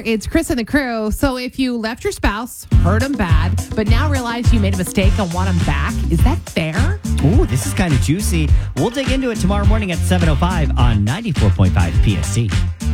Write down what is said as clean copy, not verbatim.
there. It's Chris and the crew. So if you left your spouse, hurt them bad, but now realize you made a mistake and want them back, is that fair? Ooh, this is kind of juicy. We'll dig into it tomorrow morning at 7:05 on 94.5 PSC.